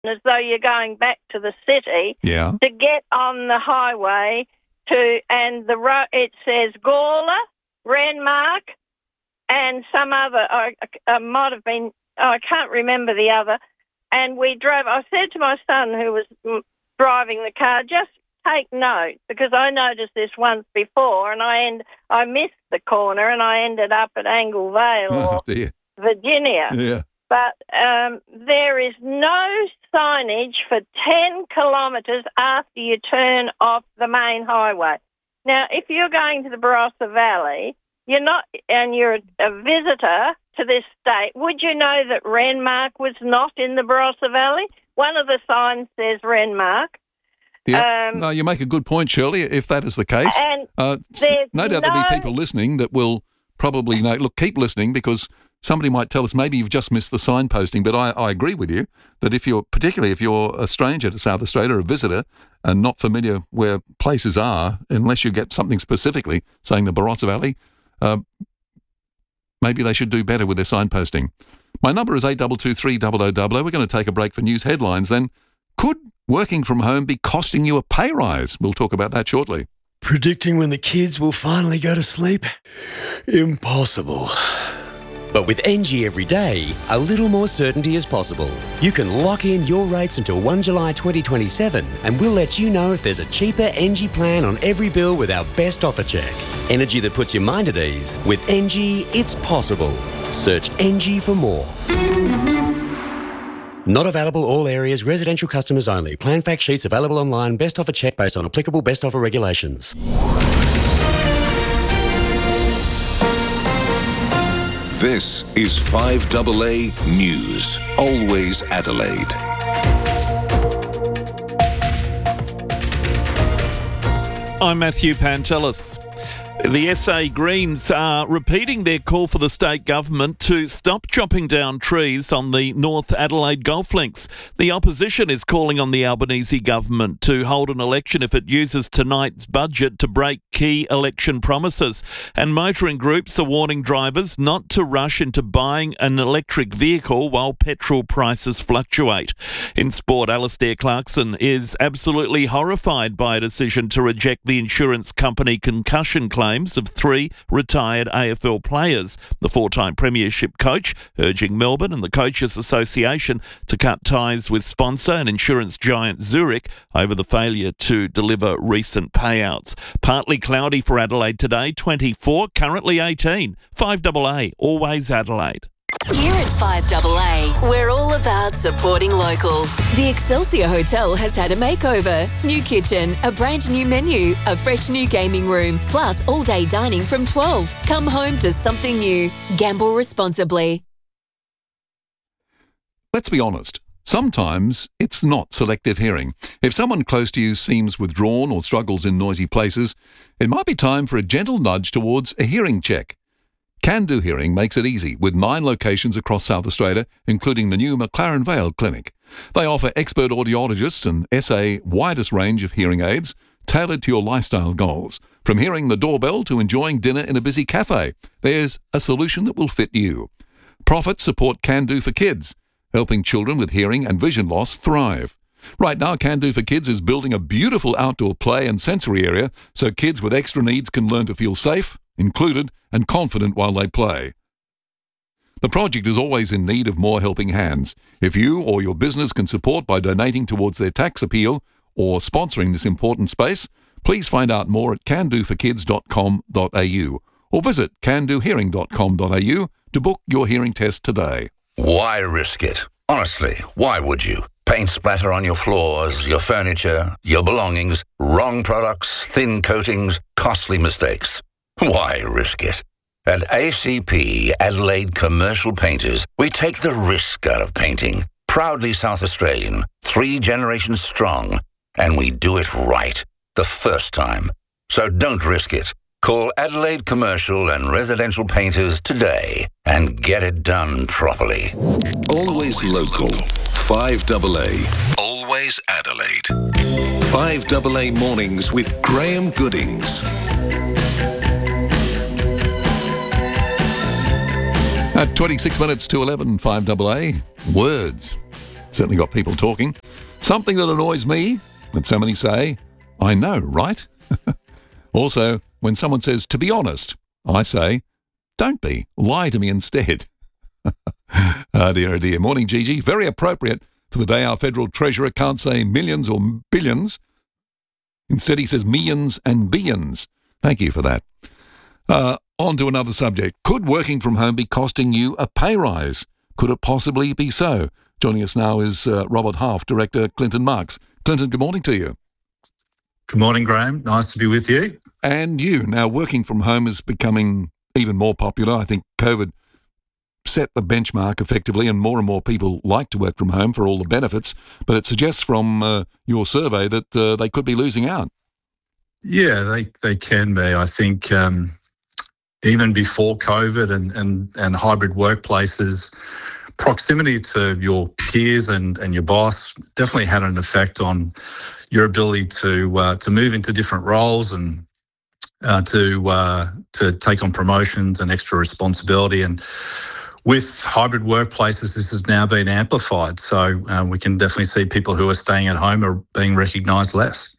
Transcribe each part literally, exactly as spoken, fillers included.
as though you're going back to the city, Yeah. to get on the highway to, and the road, it says Gawler, Renmark, and some other, I, I might have been, I can't remember the other, and we drove, I said to my son who was mm, driving the car, just take note, because I noticed this once before, and I end, I missed the corner, and I ended up at Angle Vale Oh, or dear. Virginia. Yeah. But um, there is no signage for ten kilometres after you turn off the main highway. Now, if you're going to the Barossa Valley, you're not, and you're a visitor to this state, would you know that Renmark was not in the Barossa Valley? One of the signs says Renmark. Yeah. Um, no, you make a good point, Shirley, if that is the case. And Uh, there's no doubt no- there'll be people listening that will probably know. Look, keep listening, because somebody might tell us maybe you've just missed the signposting. But I, I agree with you that if you're, particularly if you're a stranger to South Australia, a visitor, and not familiar where places are, unless you get something specifically saying the Barossa Valley, uh, maybe they should do better with their signposting. My number is eight two two three zero zero zero zero. We're going to take a break for news headlines then. Could working from home be costing you a pay rise? We'll talk about that shortly. Predicting when the kids will finally go to sleep? Impossible. But with N G every day, a little more certainty is possible. You can lock in your rates until first of July twenty twenty-seven, and we'll let you know if there's a cheaper N G plan on every bill with our best offer check. Energy that puts your mind at ease. With N G, it's possible. Search N G for more. Not available all areas, residential customers only. Plan fact sheets available online. Best offer check based on applicable best offer regulations. This is five A A News. Always Adelaide. I'm Matthew Pantelis. The S A Greens are repeating their call for the state government to stop chopping down trees on the North Adelaide golf links. The opposition is calling on the Albanese government to hold an election if it uses tonight's budget to break key election promises. And motoring groups are warning drivers not to rush into buying an electric vehicle while petrol prices fluctuate. In sport, Alistair Clarkson is absolutely horrified by a decision to reject the insurance company concussion claim of three retired A F L players. The four-time premiership coach urging Melbourne and the Coaches Association to cut ties with sponsor and insurance giant Zurich over the failure to deliver recent payouts. Partly cloudy for Adelaide today, twenty-four, currently eighteen. five A A, always Adelaide. Here at five A A, we're all about supporting local. The Excelsior Hotel has had a makeover. New kitchen, a brand new menu, a fresh new gaming room, plus all-day dining from twelve. Come home to something new. Gamble responsibly. Let's be honest. Sometimes it's not selective hearing. If someone close to you seems withdrawn or struggles in noisy places, it might be time for a gentle nudge towards a hearing check. Can Do Hearing makes it easy with nine locations across South Australia, including the new McLaren Vale Clinic. They offer expert audiologists and S A widest range of hearing aids tailored to your lifestyle goals. From hearing the doorbell to enjoying dinner in a busy cafe, there's a solution that will fit you. Profits support Can Do for Kids, helping children with hearing and vision loss thrive. Right now, Can Do for Kids is building a beautiful outdoor play and sensory area so kids with extra needs can learn to feel safe, included, and confident while they play. The project is always in need of more helping hands. If you or your business can support by donating towards their tax appeal or sponsoring this important space, please find out more at can do for kids dot com dot a u or visit can do hearing dot com dot a u to book your hearing test today. Why risk it? Honestly, why would you? Paint splatter on your floors, your furniture, your belongings, wrong products, thin coatings, costly mistakes. Why risk it? At A C P, Adelaide Commercial Painters, we take the risk out of painting. Proudly South Australian, three generations strong, and we do it right, the first time. So don't risk it. Call Adelaide Commercial and Residential Painters today and get it done properly. Always local. five A A. Always Adelaide. five A A Mornings with Graham Goodings. At twenty-six minutes to eleven, five A A, words. Certainly got people talking. Something that annoys me, that so many say, I know, right? Also, when someone says, to be honest, I say, don't be. Lie to me instead. Oh dear, oh dear. Morning, Gigi. Very appropriate for the day our federal treasurer can't say millions or billions. Instead, he says millions and billions. Thank you for that. Uh, on to another subject. Could working from home be costing you a pay rise? Could it possibly be so? Joining us now is uh, Robert Half, Director Clinton Marks. Clinton, good morning to you. Good morning, Graham. Nice to be with you. And you. Now, working from home is becoming even more popular. I think COVID set the benchmark effectively, and more and more people like to work from home for all the benefits, but it suggests from uh, your survey that uh, they could be losing out. Yeah, they, they can be. I think um, even before COVID and, and, and hybrid workplaces, proximity to your peers and, and your boss definitely had an effect on your ability to uh, to move into different roles and uh, to uh, to take on promotions and extra responsibility. And with hybrid workplaces, this has now been amplified. So uh, we can definitely see people who are staying at home are being recognised less.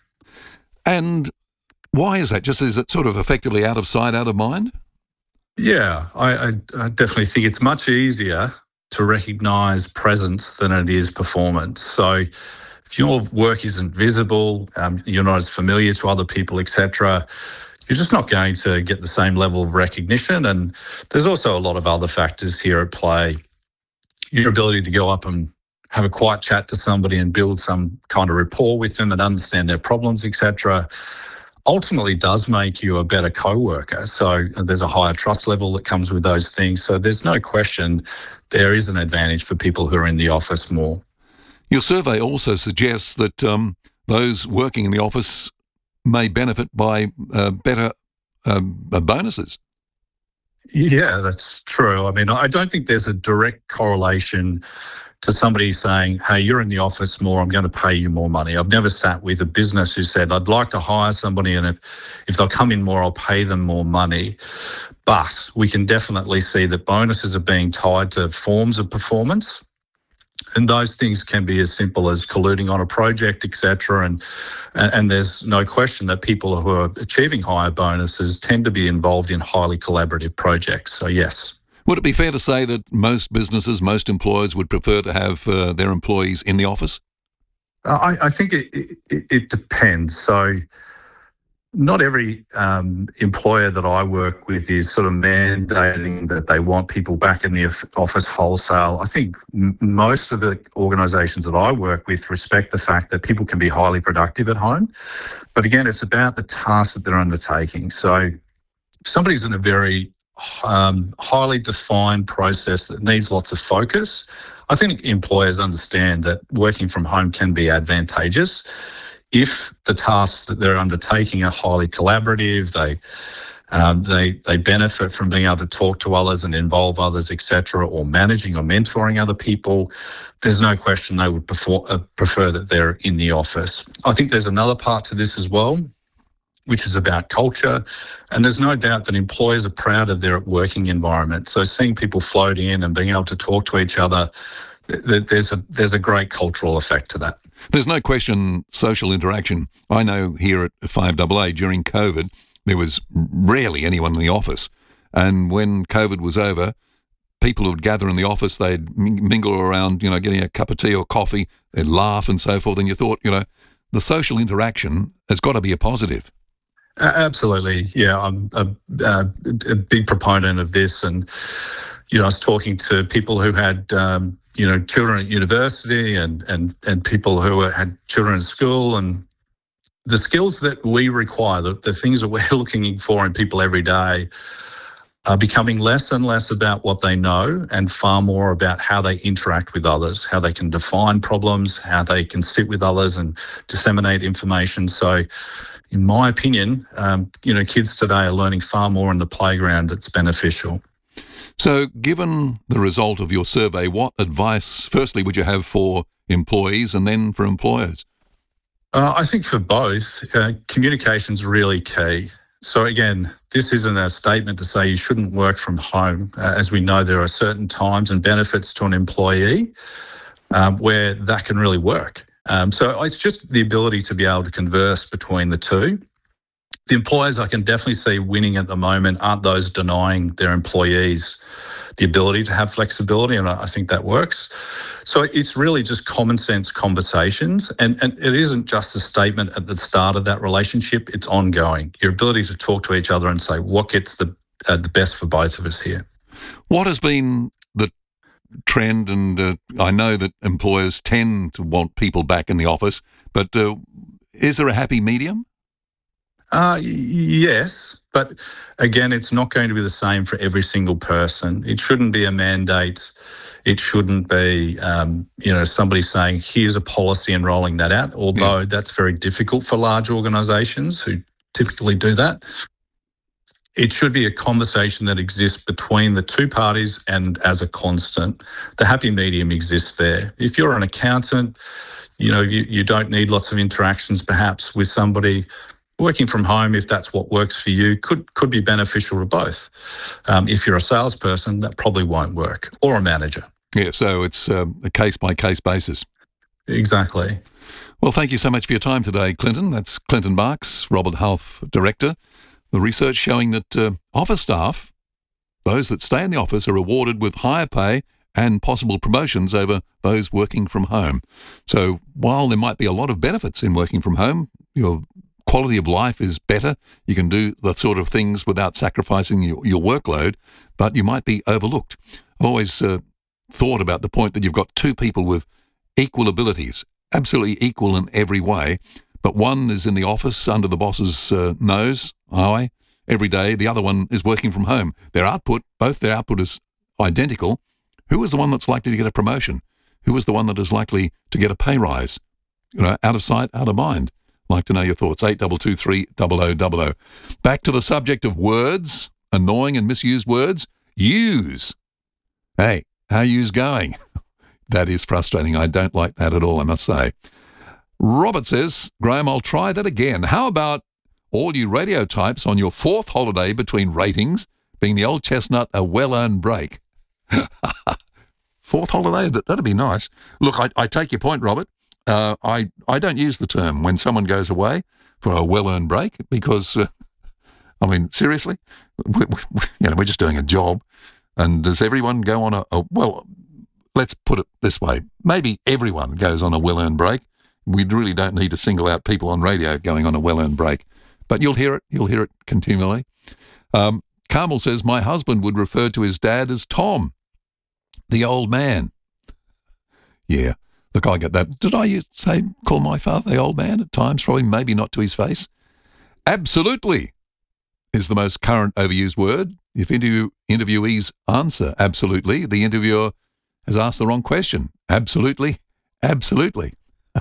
And why is that? Just is it sort of effectively out of sight, out of mind? Yeah, I, I, I definitely think it's much easier to recognise presence than it is performance. So if your work isn't visible, um, you're not as familiar to other people, et cetera, you're just not going to get the same level of recognition. And there's also a lot of other factors here at play. Your ability to go up and have a quiet chat to somebody and build some kind of rapport with them and understand their problems, et cetera, ultimately does make you a better co-worker. So there's a higher trust level that comes with those things. So there's no question there is an advantage for people who are in the office more. Your survey also suggests that um, those working in the office may benefit by uh, better um, bonuses. Yeah, that's true. I mean, I don't think there's a direct correlation to somebody saying, hey, you're in the office more, I'm going to pay you more money. I've never sat with a business who said, I'd like to hire somebody and if, if they'll come in more, I'll pay them more money. But we can definitely see that bonuses are being tied to forms of performance. And those things can be as simple as colluding on a project, et cetera. And, and there's no question that people who are achieving higher bonuses tend to be involved in highly collaborative projects. So yes. Would it be fair to say that most businesses, most employers would prefer to have uh, their employees in the office? I, I think it, it, it depends. So not every um, employer that I work with is sort of mandating that they want people back in the office wholesale. I think m- most of the organisations that I work with respect the fact that people can be highly productive at home. But again, it's about the tasks that they're undertaking. So if somebody's in a very um, highly defined process that needs lots of focus, I think employers understand that working from home can be advantageous if the tasks that they're undertaking are highly collaborative, they um, they they benefit from being able to talk to others and involve others, et cetera, or managing or mentoring other people. There's no question they would prefer, uh, prefer that they're in the office. I think there's another part to this as well, which is about culture. And there's no doubt that employers are proud of their working environment. So seeing people float in and being able to talk to each other, th- there's a there's a great cultural effect to that. There's no question social interaction. I know here at five A A during COVID, there was rarely anyone in the office. And when COVID was over, people would gather in the office, they'd mingle around, you know, getting a cup of tea or coffee, they'd laugh and so forth. And you thought, you know, the social interaction has got to be a positive. Absolutely. Yeah, I'm a, a, a big proponent of this. And, you know, I was talking to people who had, um, you know, children at university and, and, and people who had children at school, and the skills that we require, the, the things that we're looking for in people every day are becoming less and less about what they know and far more about how they interact with others, how they can define problems, how they can sit with others and disseminate information. So in my opinion, um, you know, kids today are learning far more in the playground that's beneficial. So given the result of your survey, what advice, firstly, would you have for employees and then for employers? Uh, I think for both, uh, communication's really key. So again, this isn't a statement to say you shouldn't work from home. Uh, as we know, there are certain times and benefits to an employee. um, where that can really work. Um, so it's just the ability to be able to converse between the two. The employers I can definitely see winning at the moment aren't those denying their employees the ability to have flexibility, and I think that works. So it's really just common sense conversations, and, and it isn't just a statement at the start of that relationship, it's ongoing. Your ability to talk to each other and say, what gets the, uh, the best for both of us here? What has been the trend? And uh, I know that employers tend to want people back in the office, but uh, is there a happy medium? Uh, yes, but again, it's not going to be the same for every single person. It shouldn't be a mandate. It shouldn't be, um, you know, somebody saying, here's a policy and rolling that out, although yeah. that's very difficult for large organisations who typically do that. It should be a conversation that exists between the two parties and as a constant. The happy medium exists there. If you're an accountant, you know, you, you don't need lots of interactions perhaps with somebody. Working from home, if that's what works for you, could could be beneficial to both. Um, if you're a salesperson, that probably won't work, or a manager. Yeah, so it's um, a case-by-case basis. Exactly. Well, thank you so much for your time today, Clinton. That's Clinton Marks, Robert Half Director. The research showing that uh, office staff, those that stay in the office, are rewarded with higher pay and possible promotions over those working from home. So while there might be a lot of benefits in working from home, your quality of life is better. You can do the sort of things without sacrificing your, your workload, but you might be overlooked. I've always uh, thought about the point that you've got two people with equal abilities, absolutely equal in every way, but one is in the office under the boss's uh, nose, eye, every day. The other one is working from home. Their output, both their output is identical. Who is the one that's likely to get a promotion? Who is the one that is likely to get a pay rise? You know, out of sight, out of mind. Like to know your thoughts. eight two two three, double oh double oh. Back to the subject of words, annoying and misused words. Use. Hey, how you's going? That is frustrating. I don't like that at all, I must say. Robert says, Graham, I'll try that again. How about all you radio types on your fourth holiday between ratings, being the old chestnut a well-earned break? Fourth holiday? That'd be nice. Look, I, I take your point, Robert. Uh, I, I don't use the term when someone goes away for a well-earned break because, uh, I mean, seriously, we, we, you know, we're just doing a job. And does everyone go on a, a, well, let's put it this way. Maybe everyone goes on a well-earned break. We really don't need to single out people on radio going on a well-earned break. But you'll hear it. You'll hear it continually. Um, Carmel says, my husband would refer to his dad as Tom, the old man. Yeah. Look, I get that. Did I use, say, call my father the old man at times? Probably, maybe not to his face. Absolutely is the most current overused word. If interview, interviewees answer absolutely, the interviewer has asked the wrong question. Absolutely, absolutely.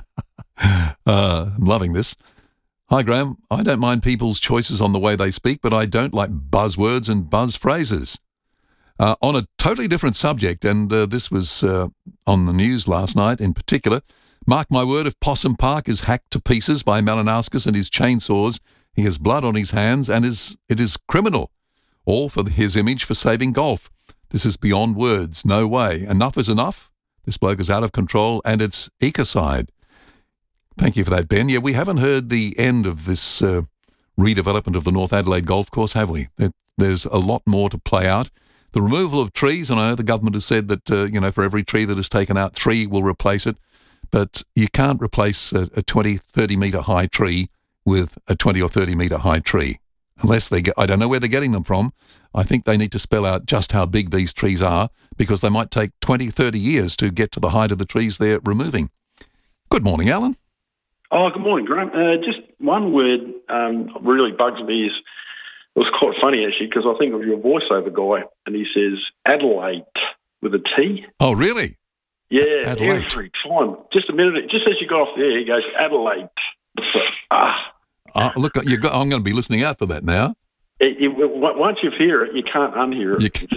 uh, I'm loving this. Hi, Graham. I don't mind people's choices on the way they speak, but I don't like buzzwords and buzz phrases. Uh, on a totally different subject, and uh, this was uh, on the news last night in particular, mark my word, if Possum Park is hacked to pieces by Malinauskas and his chainsaws, he has blood on his hands and is it is criminal. All for his image for saving golf. This is beyond words. No way. Enough is enough. This bloke is out of control and it's ecocide. Thank you for that, Ben. Yeah, we haven't heard the end of this uh, redevelopment of the North Adelaide Golf Course, have we? There's a lot more to play out. The removal of trees, and I know the government has said that, uh, you know, for every tree that is taken out, three will replace it. But you can't replace a, a twenty, thirty metre high tree with a twenty or thirty metre high tree. Unless they get, I don't know where they're getting them from. I think they need to spell out just how big these trees are because they might take twenty, thirty years to get to the height of the trees they're removing. Good morning, Alan. Oh, good morning, Graham. Uh, just one word um, really bugs me is, it was quite funny actually because I think of your voiceover guy and he says Adelaide with a T. Oh, really? Yeah, Adelaide. Every time. Just a minute, just as you got off there, he goes Adelaide. So, ah. Uh, look, you got, I'm going to be listening out for that now. It, it, once you hear it, you can't unhear it. You can...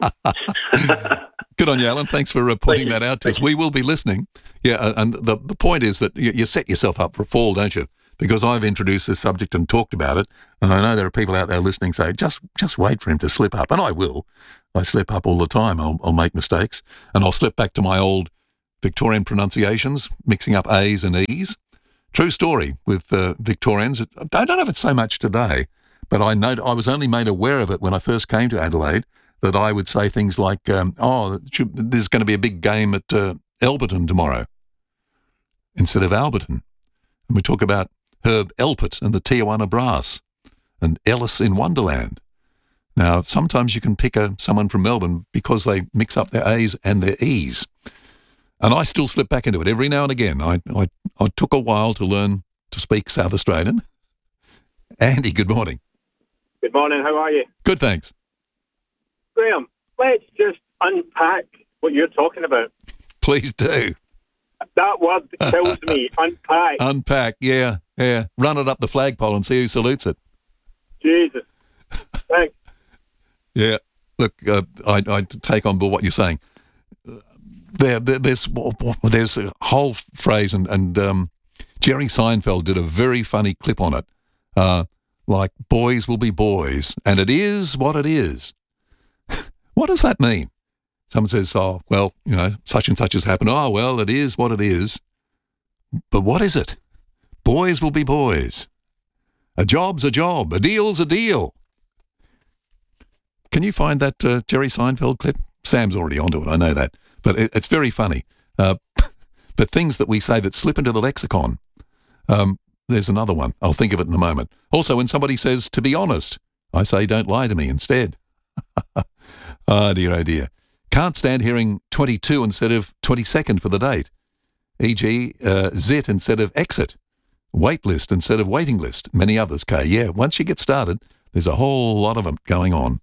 Just... Good on you, Alan. Thanks for uh, pointing that out to us. We will be listening. Yeah, and the, the point is that you, you set yourself up for a fall, don't you? Because I've introduced this subject and talked about it, and I know there are people out there listening say, just just wait for him to slip up. And I will. I slip up all the time. I'll, I'll make mistakes, and I'll slip back to my old Victorian pronunciations, mixing up A's and E's. True story with uh, Victorians. I don't know if it's so much today, but I know I was only made aware of it when I first came to Adelaide, that I would say things like, um, oh, there's going to be a big game at uh, Alberton tomorrow instead of Alberton. And we talk about Herb Elpert and the Tijuana Brass and Ellis in Wonderland. Now, sometimes you can pick a, someone from Melbourne because they mix up their A's and their E's. And I still slip back into it every now and again. I, I, I took a while to learn to speak South Australian. Andy, good morning. Good morning. How are you? Good, thanks. Graham, let's just unpack what you're talking about. Please do. That word kills me. Unpack. Unpack, yeah, yeah. Run it up the flagpole and see who salutes it. Jesus. Thanks. Yeah. Look, uh, I, I take on board what you're saying. There, there, there's there's a whole phrase, and, and um, Jerry Seinfeld did a very funny clip on it, uh, like, boys will be boys, and it is what it is. What does that mean? Someone says, oh, well, you know, such and such has happened. Oh, well, it is what it is. But what is it? Boys will be boys. A job's a job. A deal's a deal. Can you find that uh, Jerry Seinfeld clip? Sam's already onto it, I know that. But it, it's very funny. Uh, but things that we say that slip into the lexicon. Um, there's another one. I'll think of it in a moment. Also, when somebody says, to be honest, I say, don't lie to me instead. Oh, dear, oh, dear. Can't stand hearing twenty-two instead of twenty-second for the date. for example, uh, zit instead of exit. Wait list instead of waiting list. Many others, Kay. Yeah, once you get started, there's a whole lot of them going on.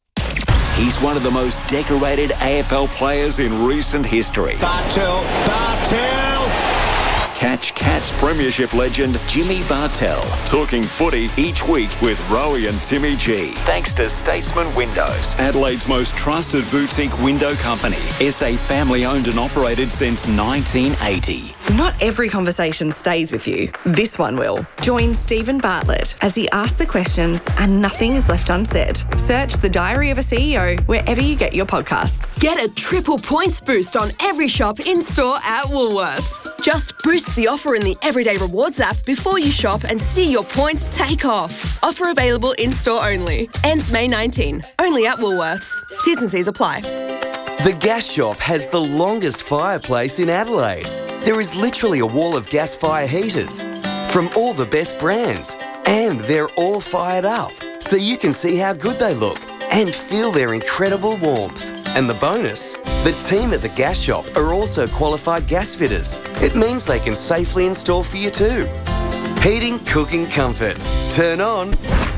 He's one of the most decorated A F L players in recent history. Bartel, Bartel! Catch Cats Premiership legend Jimmy Bartel. Talking footy each week with Rowie and Timmy G. Thanks to Statesman Windows, Adelaide's most trusted boutique window company. S A family owned and operated since nineteen eighty. Not every conversation stays with you. This one will. Join Stephen Bartlett as he asks the questions and nothing is left unsaid. Search The Diary of a C E O wherever you get your podcasts. Get a triple points boost on every shop in-store at Woolworths. Just boost the offer in the Everyday Rewards app before you shop and see your points take off. Offer available in-store only. Ends May nineteenth. Only at Woolworths. T's and C's apply. The Gas Shop has the longest fireplace in Adelaide. There is literally a wall of gas fire heaters from all the best brands, and they're all fired up, so you can see how good they look and feel their incredible warmth. And the bonus, the team at the Gas Shop are also qualified gas fitters. It means they can safely install for you too. Heating, cooking, comfort. Turn on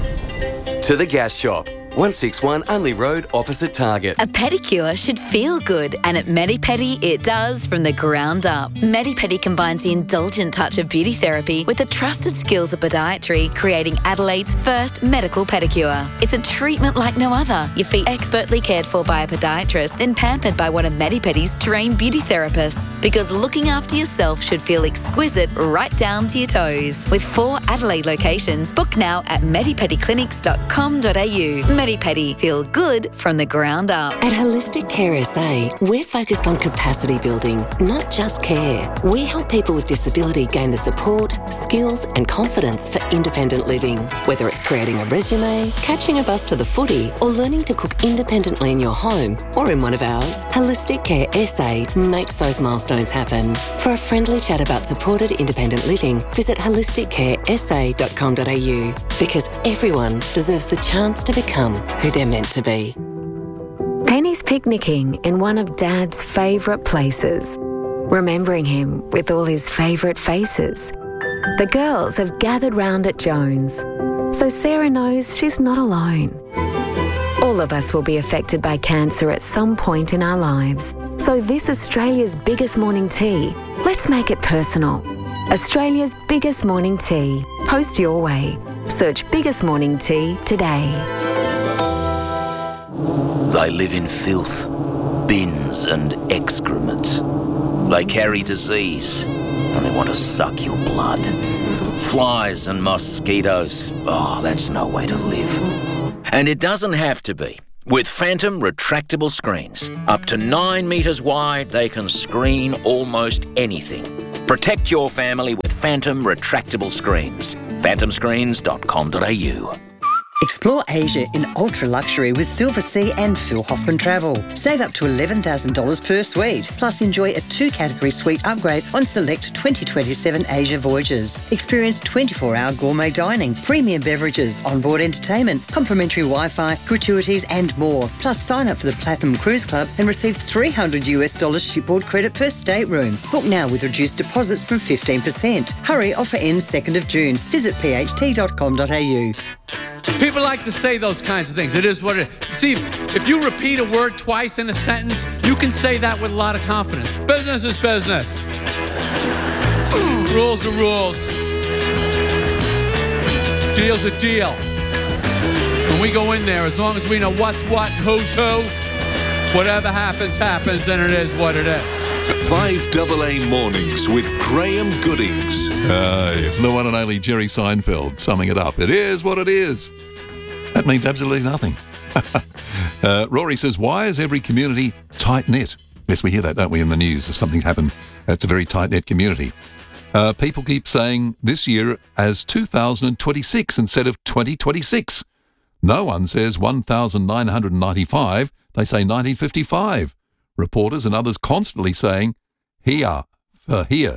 to the Gas Shop. one sixty-one Unley Road, opposite Target. A pedicure should feel good, and at Medi-Pedi it does from the ground up. Medi-Pedi combines the indulgent touch of beauty therapy with the trusted skills of podiatry, creating Adelaide's first medical pedicure. It's a treatment like no other. Your feet expertly cared for by a podiatrist, then pampered by one of Medi-Pedi's trained beauty therapists. Because looking after yourself should feel exquisite right down to your toes. With four Adelaide locations, book now at medipedi clinics dot com dot a u. Medi-Pedi. Feel good from the ground up. At Holistic Care S A, we're focused on capacity building, not just care. We help people with disability gain the support, skills and confidence for independent living. Whether it's creating a resume, catching a bus to the footy, or learning to cook independently in your home or in one of ours, Holistic Care S A makes those milestones happen. For a friendly chat about supported independent living, visit holistic care s a dot com dot a u, because everyone deserves the chance to become who they're meant to be. Penny's picnicking in one of Dad's favourite places, remembering him with all his favourite faces. The girls have gathered round at Jones, so Sarah knows she's not alone. All of us will be affected by cancer at some point in our lives, so this Australia's biggest morning tea, let's make it personal. Australia's biggest morning tea. Post your way. Search Biggest Morning Tea today. They live in filth, bins and excrement. They carry disease and they want to suck your blood. Flies and mosquitoes. Oh, that's no way to live. And it doesn't have to be. With Phantom retractable screens. Up to nine metres wide, they can screen almost anything. Protect your family with Phantom retractable screens. phantom screens dot com dot a u. Explore Asia in ultra luxury with Silver Sea and Phil Hoffman Travel. Save up to eleven thousand dollars per suite. Plus enjoy a two-category suite upgrade on select twenty twenty-seven Asia voyages. Experience twenty-four hour gourmet dining, premium beverages, onboard entertainment, complimentary Wi-Fi, gratuities and more. Plus sign up for the Platinum Cruise Club and receive three hundred US dollars shipboard credit per stateroom. Book now with reduced deposits from fifteen percent. Hurry, offer ends second of June. Visit p h t dot com dot a u. People like to say those kinds of things. It is what it is. See, if you repeat a word twice in a sentence, you can say that with a lot of confidence. Business is business. Rules are rules. Deal's a deal. When we go in there, as long as we know what's what and who's who, whatever happens, happens, and it is what it is. five double A Mornings with Graham Goodings. Uh, the one and only Jerry Seinfeld summing it up. It is what it is. That means absolutely nothing. uh, Rory says, why is every community tight-knit? Yes, we hear that, don't we, in the news? If something happened, it's a very tight-knit community. Uh, people keep saying this year as two thousand twenty-six instead of twenty twenty-six. No one says one thousand nine hundred ninety-five. They say nineteen fifty-five. Reporters and others constantly saying here for here.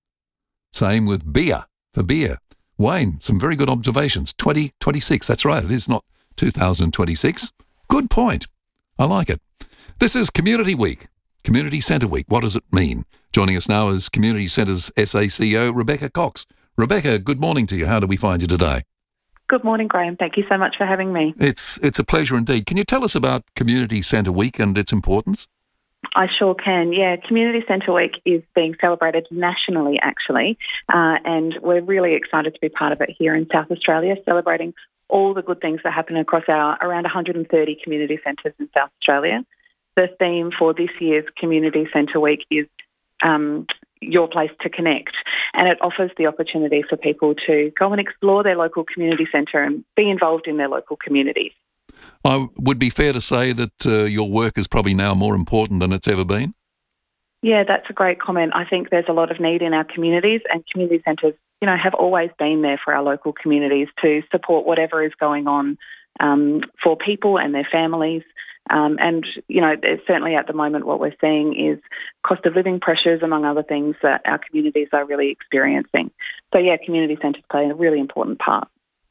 Same with beer for beer. Wayne, some very good observations. twenty twenty-six, that's right, it is not two thousand twenty-six. Good point. I like it. This is Community Week, Community Centre Week. What does it mean? Joining us now is Community Centre's S A C E O, Rebecca Cox. Rebecca, good morning to you. How do we find you today? Good morning, Graham. Thank you so much for having me. It's, it's a pleasure indeed. Can you tell us about Community Centre Week and its importance? I sure can. Yeah, Community Centre Week is being celebrated nationally, actually, uh, and we're really excited to be part of it here in South Australia, celebrating all the good things that happen across our around one hundred thirty community centres in South Australia. The theme for this year's Community Centre Week is um, Your Place to Connect, and it offers the opportunity for people to go and explore their local community centre and be involved in their local communities. I would be fair to say that uh, your work is probably now more important than it's ever been? Yeah, that's a great comment. I think there's a lot of need in our communities, and community centres, you know, have always been there for our local communities to support whatever is going on um, for people and their families. Um, and, you know, certainly at the moment what we're seeing is cost of living pressures, among other things, that our communities are really experiencing. So, yeah, community centres play a really important part.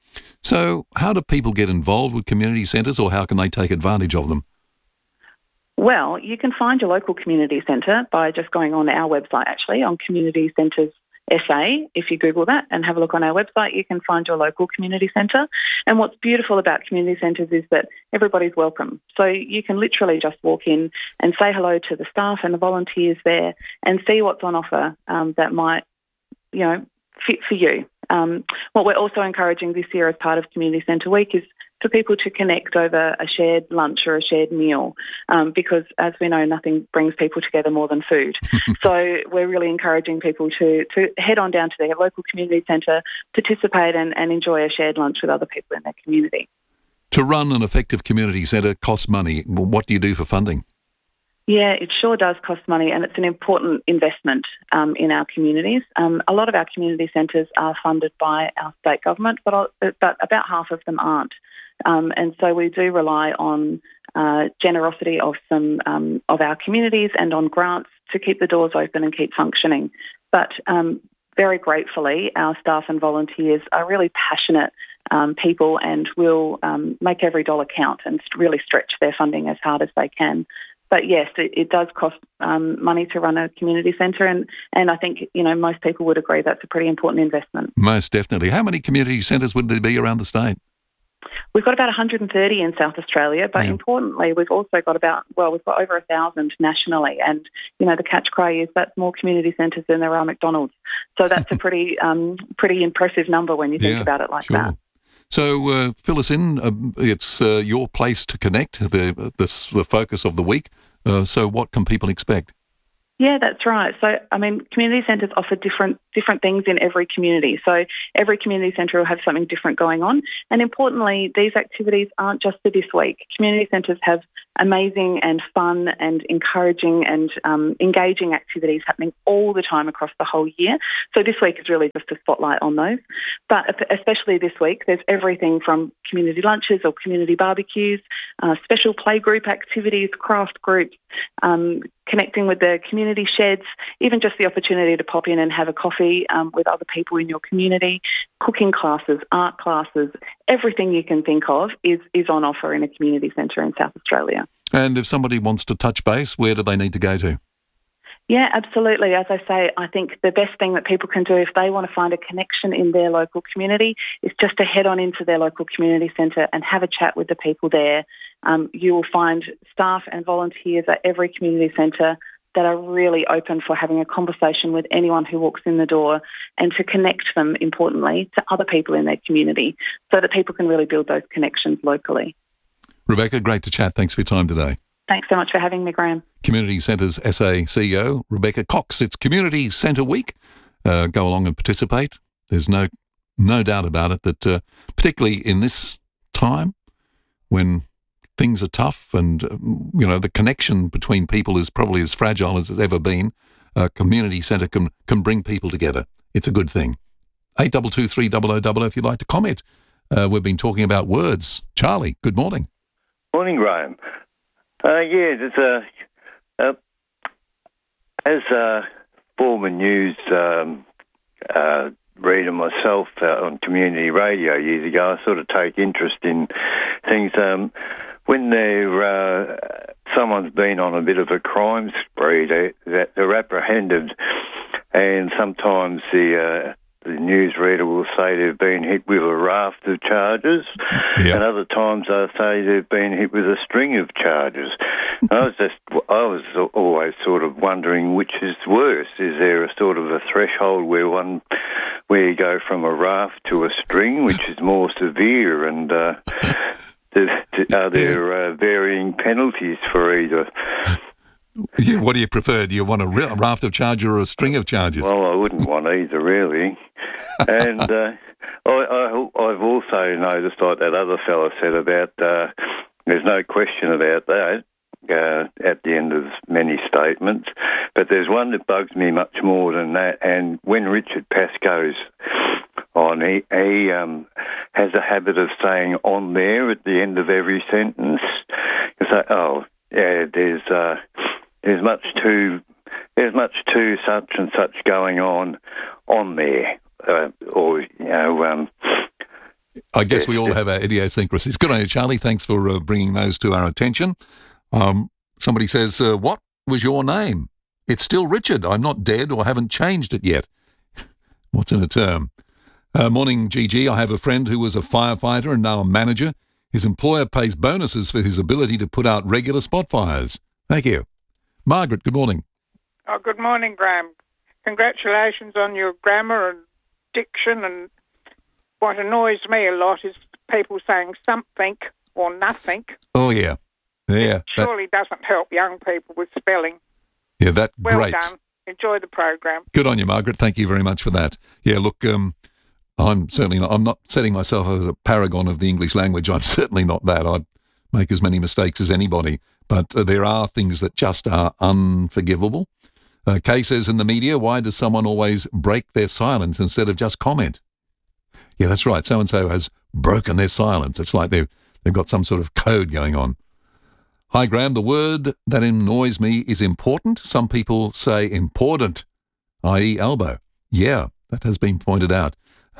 So how do people get involved with community centres, or how can they take advantage of them? Well, you can find your local community centre by just going on our website, actually, on Community Centres S A. If you Google that and have a look on our website, you can find your local community centre. And what's beautiful about community centres is that everybody's welcome. So you can literally just walk in and say hello to the staff and the volunteers there and see what's on offer um, that might, you know, fit for you. Um, what we're also encouraging this year as part of Community Centre Week is for people to connect over a shared lunch or a shared meal, um, because, as we know, nothing brings people together more than food. So we're really encouraging people to, to head on down to their local community centre, participate and, and enjoy a shared lunch with other people in their community. To run an effective community centre costs money. What do you do for funding? Yeah, it sure does cost money, and it's an important investment um, in our communities. Um, a lot of our community centres are funded by our state government, but, but about half of them aren't. Um, and so we do rely on uh, generosity of some um, of our communities and on grants to keep the doors open and keep functioning. But um, very gratefully, our staff and volunteers are really passionate um, people and will um, make every dollar count and really stretch their funding as hard as they can. But yes, it, it does cost um, money to run a community centre, and, and I think, you know, most people would agree that's a pretty important investment. Most definitely. How many community centres would there be around the state? We've got about one hundred thirty in South Australia, but yeah. Importantly, we've also got about, well, we've got over one thousand nationally, and, you know, the catch cry is that's more community centres than there are McDonald's. So that's a pretty um, pretty impressive number when you think yeah, about it like sure. that. So uh, fill us in. Uh, it's uh, your place to connect, the, the, the focus of the week. Uh, so what can people expect? Yeah, that's right. So, I mean, community centres offer different different things in every community. So every community centre will have something different going on. And importantly, these activities aren't just for this week. Community centres have amazing and fun and encouraging and um, engaging activities happening all the time across the whole year. So this week is really just a spotlight on those. But especially this week, there's everything from community lunches or community barbecues, uh, special playgroup activities, craft groups, um, connecting with the community sheds, even just the opportunity to pop in and have a coffee um, with other people in your community, cooking classes, art classes, everything you can think of is, is on offer in a community centre in South Australia. And if somebody wants to touch base, where do they need to go to? Yeah, absolutely. As I say, I think the best thing that people can do if they want to find a connection in their local community is just to head on into their local community centre and have a chat with the people there. Um, you will find staff and volunteers at every community centre that are really open for having a conversation with anyone who walks in the door and to connect them, importantly, to other people in their community so that people can really build those connections locally. Rebecca, great to chat. Thanks for your time today. Thanks so much for having me, Graham. Community Centres S A C E O, Rebecca Cox. It's Community Centre Week. Uh, go along and participate. There's no no doubt about it that uh, particularly in this time when things are tough and, uh, you know, the connection between people is probably as fragile as it's ever been, a community centre can, can bring people together. It's a good thing. eight two two three double oh double oh if you'd like to comment. Uh, we've been talking about words. Charlie, good morning. Morning, Graham. Uh, yeah, there's a, uh, as a former news um, uh, reader myself uh, on community radio years ago, I sort of take interest in things. Um, when they're, uh, someone's been on a bit of a crime spree, they, that they're apprehended, and sometimes the uh, the newsreader will say they've been hit with a raft of charges, yeah. and other times they'll say they've been hit with a string of charges. I was just, I was always sort of wondering which is worse. Is there a sort of a threshold where one, where you go from a raft to a string, which is more severe, and uh, are there uh, varying penalties for either? Yeah, what do you prefer? Do you want a raft of charges or a string of charges? Well, I wouldn't want either, really. And uh, I, I, I've also noticed, like that other fella said about, uh, there's no question about that uh, at the end of many statements, but there's one that bugs me much more than that, and when Richard Pascoe's on, he, he um, has a habit of saying on there at the end of every sentence. You say, oh, yeah, there's... Uh, There's much too, there's much too such and such going on, on there, uh, or you know. Um, I guess we all have our idiosyncrasies. Good on you, Charlie. Thanks for uh, bringing those to our attention. Um, somebody says, uh, "What was your name?" It's still Richard. I'm not dead or haven't changed it yet. What's in a term? Uh, morning, G G. I have a friend who was a firefighter and now a manager. His employer pays bonuses for his ability to put out regular spot fires. Thank you. Margaret, good morning. Oh, good morning, Graham. Congratulations on your grammar and diction, and what annoys me a lot is people saying something or nothing. Oh, yeah. Yeah. It surely that, doesn't help young people with spelling. Yeah, that well great. Well done. Enjoy the program. Good on you, Margaret. Thank you very much for that. Yeah, look, um, I'm certainly not, I'm not setting myself as a paragon of the English language. I'm certainly not that. I make as many mistakes as anybody. But uh, there are things that just are unforgivable. Uh, Kay says in the media, why does someone always break their silence instead of just comment? Yeah, that's right. So-and-so has broken their silence. It's like they've, they've got some sort of code going on. Hi, Graham. The word that annoys me is important. Some people say important, that is elbow. Yeah, that has been pointed out.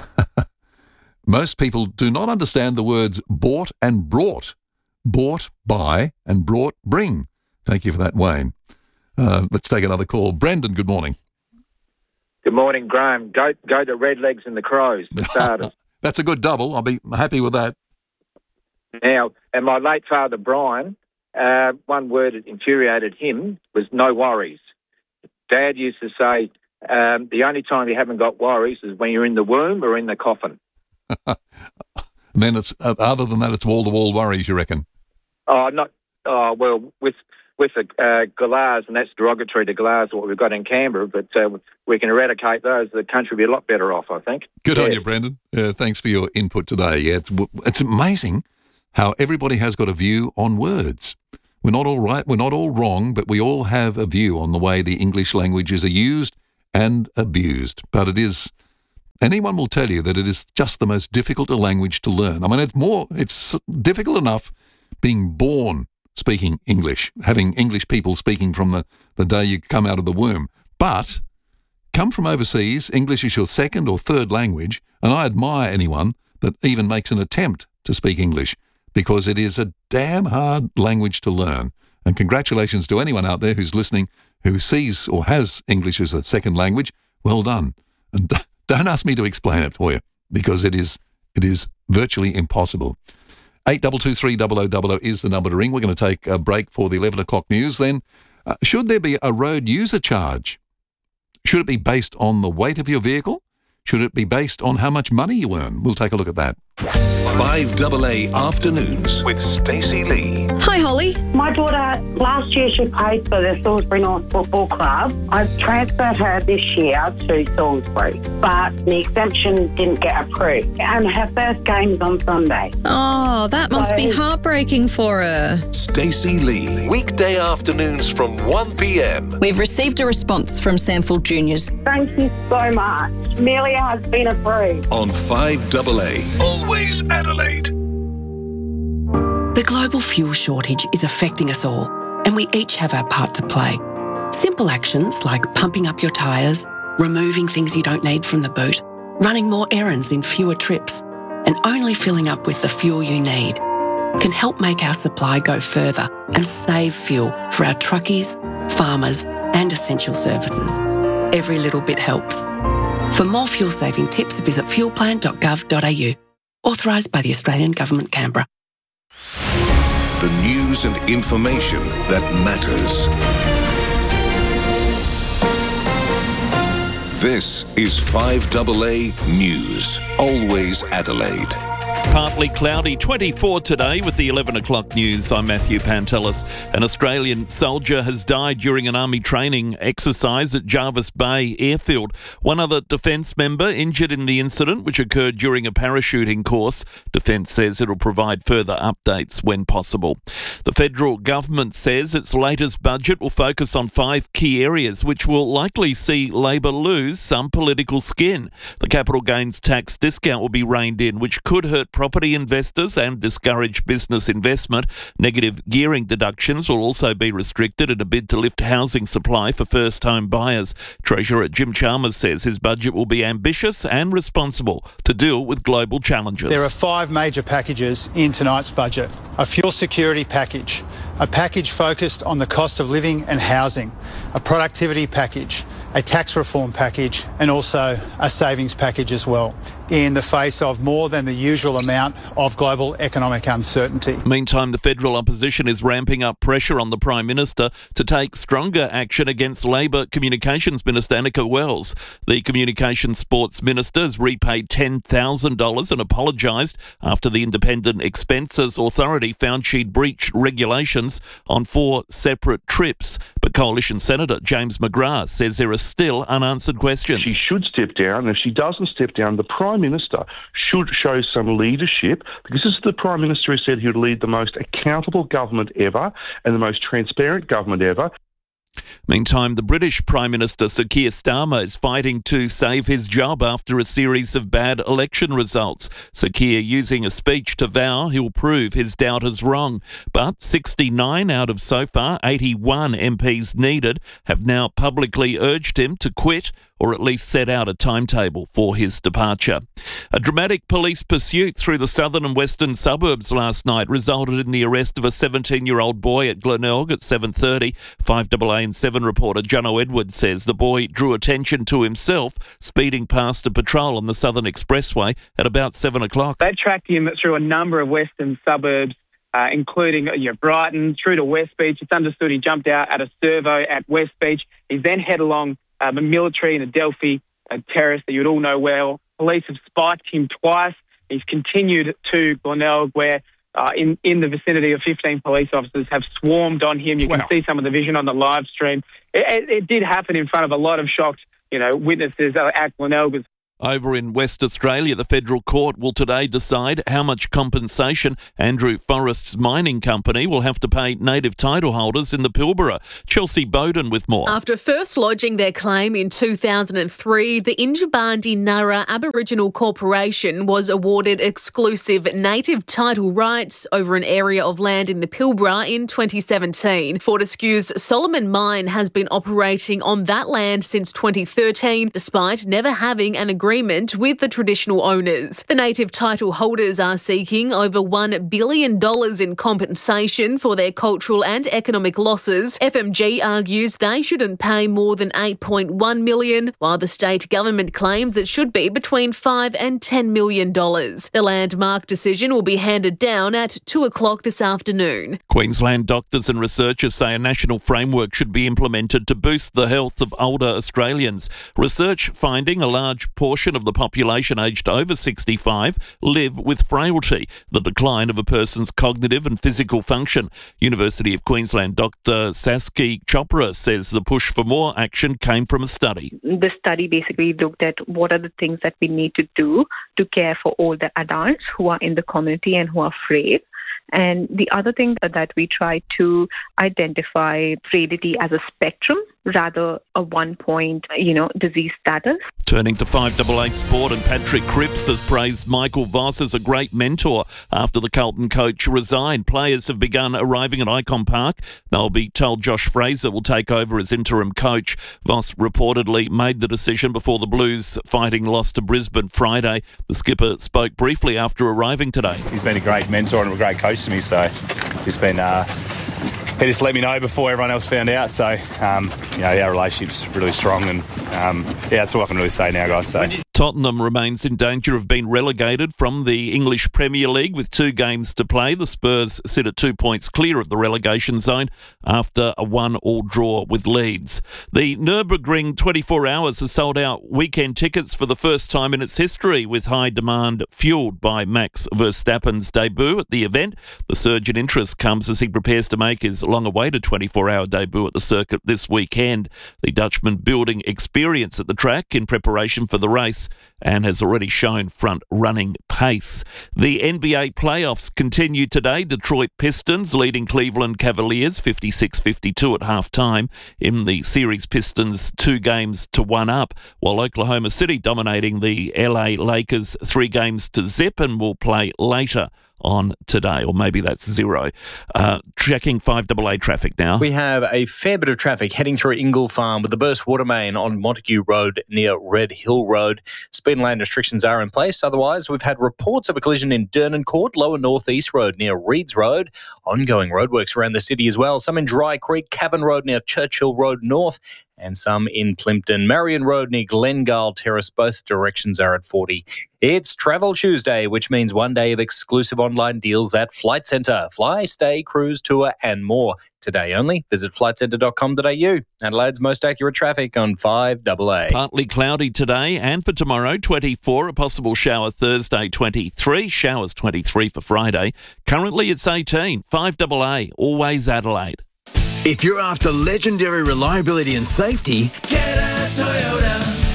Most people do not understand the words bought and brought. Bought, buy, and brought, bring. Thank you for that, Wayne. Uh, let's take another call. Brendan, good morning. Good morning, Graham. Go go to Redlegs and the Crows, the starters. That's a good double. I'll be happy with that. Now, and my late father, Brian, uh, one word that infuriated him was no worries. Dad used to say, um, the only time you haven't got worries is when you're in the womb or in the coffin. And then it's, uh, other than that, it's wall-to-wall worries, you reckon? Oh, not, oh, well, with with the uh, galahs, and that's derogatory to galahs, what we've got in Canberra, but uh, we can eradicate those, the country will be a lot better off, I think. Good yeah. on you, Brendan. Uh, thanks for your input today. Yeah, it's, it's amazing how everybody has got a view on words. We're not all right, we're not all wrong, but we all have a view on the way the English languages are used and abused. But it is, anyone will tell you that it is just the most difficult a language to learn. I mean, it's more, it's difficult enough being born speaking English, having English people speaking from the, the day you come out of the womb. But come from overseas, English is your second or third language, and I admire anyone that even makes an attempt to speak English, because it is a damn hard language to learn. And congratulations to anyone out there who's listening who sees or has English as a second language. Well done. And don't ask me to explain it for you, because it is it is virtually impossible. eight two two three double oh double oh is the number to ring. We're going to take a break for the eleven o'clock news. Then, uh, should there be a road user charge? Should it be based on the weight of your vehicle? Should it be based on how much money you earn? We'll take a look at that. five A A Afternoons with Stacey Lee. Hi, Holly. My daughter, last year she played for the Salisbury North Football Club. I've transferred her this year to Salisbury, but the exemption didn't get approved. And her first game is on Sunday. Oh, that must So- be heartbreaking for her. Stacey Lee. Weekday afternoons from one p m. We've received a response from Sandfield Juniors. Thank you so much. Amelia has been approved. On five A A. Always Adelaide. The global fuel shortage is affecting us all, and we each have our part to play. Simple actions like pumping up your tyres, removing things you don't need from the boot, running more errands in fewer trips, and only filling up with the fuel you need can help make our supply go further and save fuel for our truckies, farmers, and essential services. Every little bit helps. For more fuel-saving tips, visit fuelplan dot gov dot a u. Authorised by the Australian Government, Canberra. The news and information that matters. This is five A A News. Always Adelaide. Partly cloudy, twenty-four today with the eleven o'clock news. I'm Matthew Pantelis. An Australian soldier has died during an army training exercise at Jarvis Bay Airfield. One other Defence member injured in the incident, which occurred during a parachuting course. Defence says it'll provide further updates when possible. The federal government says its latest budget will focus on five key areas, which will likely see Labor lose some political skin. The capital gains tax discount will be reined in, which could hurt property investors and discourage business investment. Negative gearing deductions will also be restricted in a bid to lift housing supply for first-home buyers. Treasurer Jim Chalmers says his budget will be ambitious and responsible to deal with global challenges. There are five major packages in tonight's budget. A fuel security package, a package focused on the cost of living and housing, a productivity package, a tax reform package, and also a savings package as well, in the face of more than the usual amount of global economic uncertainty. Meantime, the federal opposition is ramping up pressure on the Prime Minister to take stronger action against Labor Communications Minister Annika Wells. The Communications Sports Minister has repaid ten thousand dollars and apologised after the Independent Expenses Authority found she'd breached regulations on four separate trips. But Coalition Senator James McGrath says there are still unanswered questions. She should step down, and if she doesn't step down, the Prime Minister should show some leadership, because this is the Prime Minister who said he would lead the most accountable government ever and the most transparent government ever. Meantime, the British Prime Minister Sir Keir Starmer is fighting to save his job after a series of bad election results. Sir Keir using a speech to vow he'll prove his doubters wrong. But sixty-nine out of so far eighty-one M Ps needed have now publicly urged him to quit, or at least set out a timetable for his departure. A dramatic police pursuit through the southern and western suburbs last night resulted in the arrest of a seventeen-year-old boy at Glenelg at seven thirty. five A A and seven reporter Jono Edwards says the boy drew attention to himself speeding past a patrol on the Southern Expressway at about seven o'clock. They tracked him through a number of western suburbs, uh, including you know, Brighton, through to West Beach. It's understood he jumped out at a servo at West Beach. He then head along um, a military and Adelphi uh, terrace that you'd all know well. Police have spiked him twice. He's continued to Glenelg, where uh, in, in the vicinity of fifteen police officers have swarmed on him. You Wow. can see some of the vision on the live stream. It, it, it did happen in front of a lot of shocked, you know, witnesses uh, at Glenelg. Over in West Australia, the federal court will today decide how much compensation Andrew Forrest's mining company will have to pay native title holders in the Pilbara. Chelsea Bowden with more. After first lodging their claim in two thousand three, the Injibandi Nara Aboriginal Corporation was awarded exclusive native title rights over an area of land in the Pilbara in twenty seventeen. Fortescue's Solomon Mine has been operating on that land since twenty thirteen, despite never having an agreement with the traditional owners. The native title holders are seeking over one billion dollars in compensation for their cultural and economic losses. F M G argues they shouldn't pay more than eight point one million dollars, while the state government claims it should be between five and ten million dollars. The landmark decision will be handed down at two o'clock this afternoon. Queensland doctors and researchers say a national framework should be implemented to boost the health of older Australians. Research finding a large portion of the population aged over sixty-five live with frailty, the decline of a person's cognitive and physical function. University of Queensland Doctor Saskia Chopra says the push for more action came from a study. The study basically looked at what are the things that we need to do to care for older adults who are in the community and who are frail. And the other thing that we try to identify frailty as a spectrum rather a one-point, you know, disease status. Turning to five A A sport, and Patrick Cripps has praised Michael Voss as a great mentor after the Carlton coach resigned. Players have begun arriving at Icon Park. They'll be told Josh Fraser will take over as interim coach. Voss reportedly made the decision before the Blues fighting lost to Brisbane Friday. The skipper spoke briefly after arriving today. He's been a great mentor and a great coach to me, so it's been... Uh He just let me know before everyone else found out, so um, you know, our relationship's really strong, and um, yeah, that's all I can really say now, guys. So. Tottenham remains in danger of being relegated from the English Premier League with two games to play. The Spurs sit at two points clear of the relegation zone after a one-all draw with Leeds. The Nürburgring twenty-four hours has sold out weekend tickets for the first time in its history, with high demand fuelled by Max Verstappen's debut at the event. The surge in interest comes as he prepares to make his long-awaited twenty-four hour debut at the circuit this weekend. The Dutchman building experience at the track in preparation for the race and has already shown front-running pace. The N B A playoffs continue today. Detroit Pistons leading Cleveland Cavaliers fifty-six fifty-two at halftime. In the series, Pistons two games to one up, while Oklahoma City dominating the L A Lakers three games to zip and will play later on today, or maybe that's zero. Uh, checking five A A traffic now. We have a fair bit of traffic heading through Ingle Farm with the burst water main on Montague Road near Red Hill Road. Speed and lane restrictions are in place. Otherwise, we've had reports of a collision in Durnan Court, Lower North East Road near Reeds Road. Ongoing roadworks around the city as well. Some in Dry Creek, Cavan Road near Churchill Road North, and some in Plimpton. Marion Road near Glengale Terrace. Both directions are at forty. It's Travel Tuesday, which means one day of exclusive online deals at Flight Centre. Fly, stay, cruise, tour and more. Today only. Visit flight centre dot com dot a u. Adelaide's most accurate traffic on five A A. Partly cloudy today and for tomorrow, twenty-four. A possible shower Thursday, twenty-three. Showers, twenty-three for Friday. Currently it's eighteen. five A A. Always Adelaide. If you're after legendary reliability and safety, get a Toyota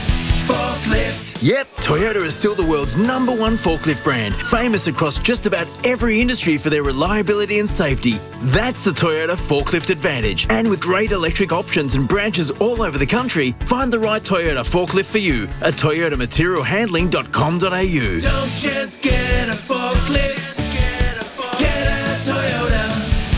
forklift. Yep, Toyota is still the world's number one forklift brand, famous across just about every industry for their reliability and safety. That's the Toyota Forklift Advantage. And with great electric options and branches all over the country, find the right Toyota forklift for you at toyota material handling dot com dot a u. Don't just get a forklift, get a, forklift. Get a Toyota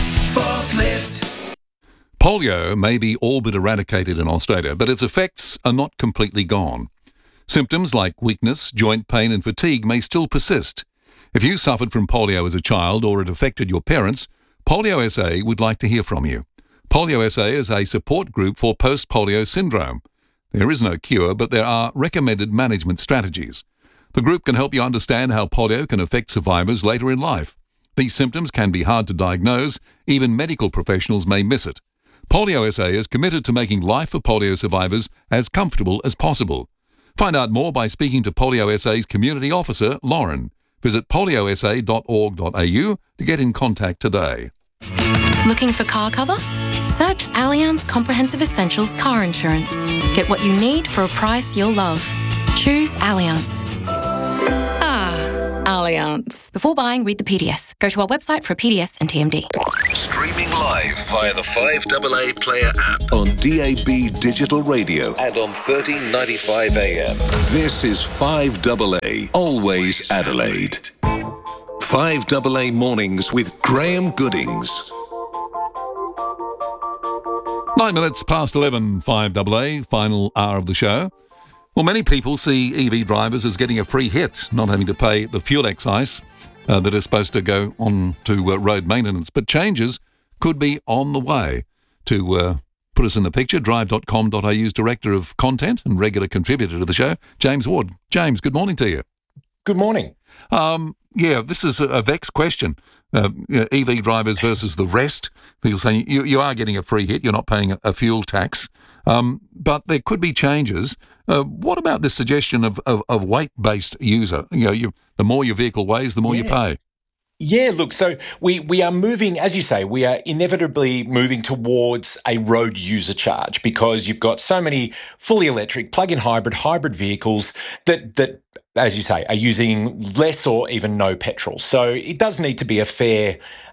forklift. Polio may be all but eradicated in Australia, but its effects are not completely gone. Symptoms like weakness, joint pain and fatigue may still persist. If you suffered from polio as a child or it affected your parents, Polio S A would like to hear from you. Polio S A is a support group for post-polio syndrome. There is no cure, but there are recommended management strategies. The group can help you understand how polio can affect survivors later in life. These symptoms can be hard to diagnose. Even medical professionals may miss it. Polio S A is committed to making life for polio survivors as comfortable as possible. Find out more by speaking to Polio S A's community officer, Lauren. Visit polio s a dot org dot a u to get in contact today. Looking for car cover? Search Allianz Comprehensive Essentials Car Insurance. Get what you need for a price you'll love. Choose Allianz. Ah, Allianz. Before buying, read the P D S. Go to our website for a P D S and T M D. Streaming live via the five A A Player app on D A B Digital Radio and on thirteen ninety-five A M. This is five A A, always Adelaide. five A A Mornings with Graham Goodings. Nine minutes past eleven, five A A, final hour of the show. Well, many people see E V drivers as getting a free hit, not having to pay the fuel excise uh, that is supposed to go on to uh, road maintenance. But changes could be on the way. To uh, put us in the picture, drive dot com dot a u's Director of Content and regular contributor to the show, James Ward. James, good morning to you. Good morning. Um, yeah, this is a, a vexed question. Uh, you know, E V drivers versus the rest. People saying you, you are getting a free hit, you're not paying a, a fuel tax. Um, but there could be changes. Uh, what about this suggestion of, of, of weight-based user? You know, you, the more your vehicle weighs, the more yeah. you pay. Yeah, look, so we, we are moving, as you say, we are inevitably moving towards a road user charge because you've got so many fully electric, plug-in hybrid, hybrid vehicles that, that, as you say, are using less or even no petrol. So it does need to be a fair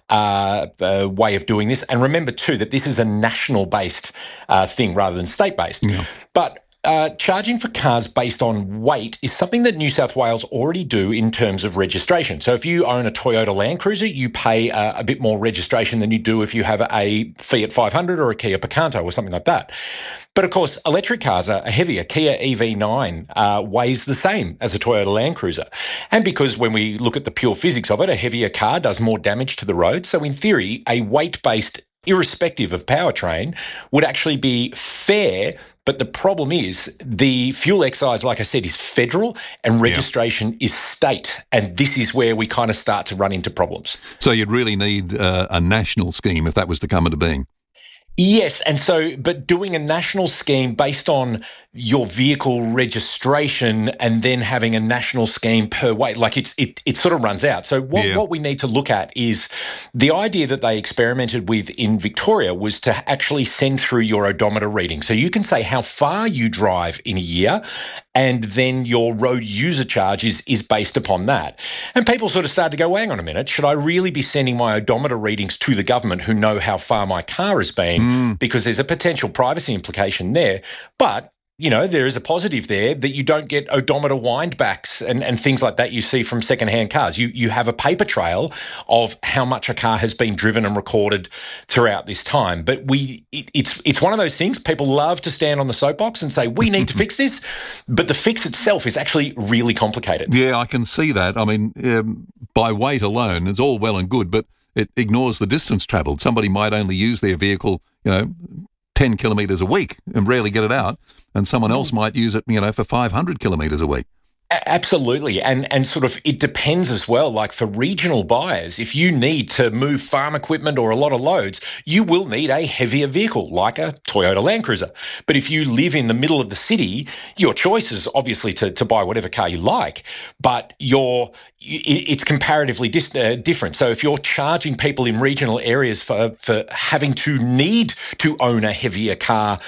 uh, uh, way of doing this. And remember, too, that this is a national-based uh, thing rather than state-based. Yeah. But Uh, charging for cars based on weight is something that New South Wales already do in terms of registration. So if you own a Toyota Land Cruiser, you pay uh, a bit more registration than you do if you have a Fiat five hundred or a Kia Picanto or something like that. But of course, electric cars are heavier. Kia E V nine uh, weighs the same as a Toyota Land Cruiser. And because when we look at the pure physics of it, a heavier car does more damage to the road. So in theory, a weight-based, irrespective of powertrain, would actually be fair. But the problem is the fuel excise, like I said, is federal and registration yeah. is state. And this is where we kind of start to run into problems. So you'd really need uh, a national scheme if that was to come into being. Yes. And so, but doing a national scheme based on your vehicle registration and then having a national scheme per weight, like it's, it, it sort of runs out. So what, yeah. what we need to look at is the idea that they experimented with in Victoria was to actually send through your odometer reading. So you can say how far you drive in a year and then your road user charge is, is based upon that. And people sort of started to go, hang on a minute, should I really be sending my odometer readings to the government who know how far my car has been? Mm. Because there's a potential privacy implication there. But you know, there is a positive there that you don't get odometer windbacks and, and things like that you see from secondhand cars. You you have a paper trail of how much a car has been driven and recorded throughout this time. But we it, it's it's one of those things people love to stand on the soapbox and say, we need to fix this. But the fix itself is actually really complicated. Yeah, I can see that. I mean, um, by weight alone, it's all well and good, but it ignores the distance travelled. Somebody might only use their vehicle, you know, ten kilometres a week and rarely get it out, and someone else might use it, you know, for five hundred kilometres a week. Absolutely. And and sort of it depends as well. Like for regional buyers, if you need to move farm equipment or a lot of loads, you will need a heavier vehicle like a Toyota Land Cruiser. But if you live in the middle of the city, your choice is obviously to, to buy whatever car you like, but you're, it's comparatively dis, uh, different. So if you're charging people in regional areas for, for having to need to own a heavier car,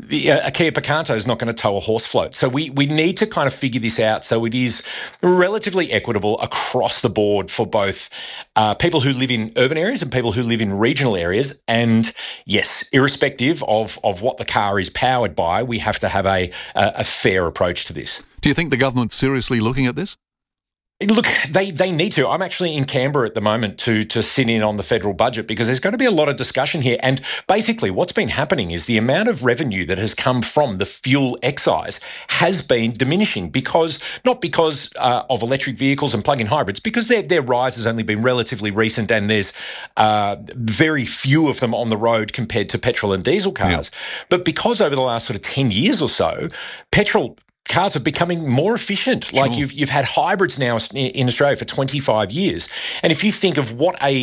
a Kia Picanto is not going to tow a horse float. So we, we need to kind of figure this out so it is relatively equitable across the board for both uh, people who live in urban areas and people who live in regional areas. And yes, irrespective of, of what the car is powered by, we have to have a, a, a fair approach to this. Do you think the government's seriously looking at this? Look, they, they need to. I'm actually in Canberra at the moment to to sit in on the federal budget because there's going to be a lot of discussion here. And basically what's been happening is the amount of revenue that has come from the fuel excise has been diminishing because, not because uh, of electric vehicles and plug-in hybrids, because their, their rise has only been relatively recent and there's uh, very few of them on the road compared to petrol and diesel cars. Yeah. But because over the last sort of ten years or so, petrol cars are becoming more efficient. Sure. Like you've you've had hybrids now in Australia for twenty-five years. And if you think of what a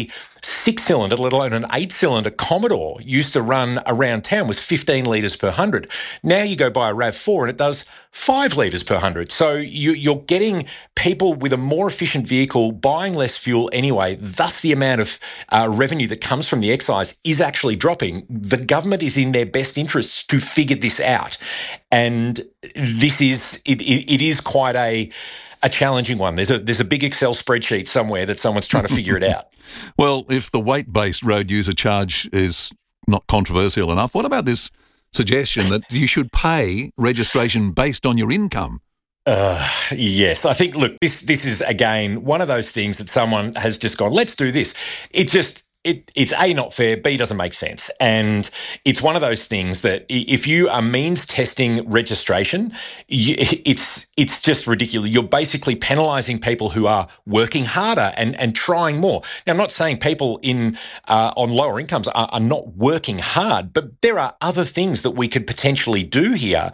six-cylinder, let alone an eight-cylinder Commodore used to run around town was fifteen litres per hundred. Now you go buy a RAV four and it does five litres per hundred. So you, you're getting people with a more efficient vehicle buying less fuel anyway. Thus, the amount of uh, revenue that comes from the excise is actually dropping. The government is in their best interests to figure this out. And this is, it, it, it is quite a... a challenging one. There's a there's a big Excel spreadsheet somewhere that someone's trying to figure it out. Well, if the weight-based road user charge is not controversial enough, what about this suggestion that you should pay registration based on your income? Uh, yes, I think, look, this this is, again, one of those things that someone has just gone, let's do this. It just... It, it's A, not fair, B, doesn't make sense. And it's one of those things that if you are means testing registration, you, it's it's just ridiculous. You're basically penalising people who are working harder and, and trying more. Now, I'm not saying people in uh, on lower incomes are, are not working hard, but there are other things that we could potentially do here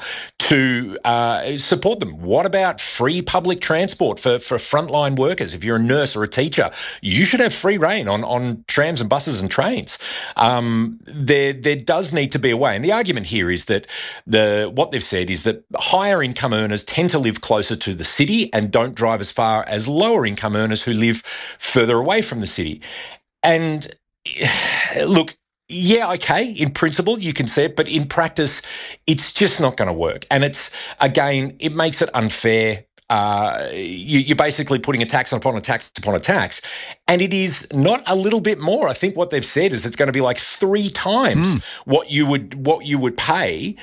to uh, support them. What about free public transport for, for frontline workers? If you're a nurse or a teacher, you should have free reign on, on trams and buses and trains. Um, there, there does need to be a way. And the argument here is that the what they've said is that higher income earners tend to live closer to the city and don't drive as far as lower income earners who live further away from the city. And look, yeah, okay, in principle you can say it, but in practice it's just not going to work. And it's, again, it makes it unfair. Uh, you, you're basically putting a tax upon a tax upon a tax. And it is not a little bit more. I think what they've said is it's going to be like three times mm. what you would what you would pay.